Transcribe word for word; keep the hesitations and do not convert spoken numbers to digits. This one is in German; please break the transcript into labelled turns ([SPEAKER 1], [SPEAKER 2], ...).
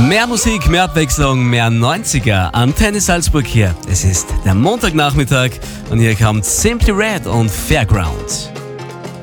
[SPEAKER 1] Mehr Musik, mehr Abwechslung, mehr neunziger. Antenne Salzburg hier. Es ist der Montagnachmittag und hier kommt Simply Red und Fairground.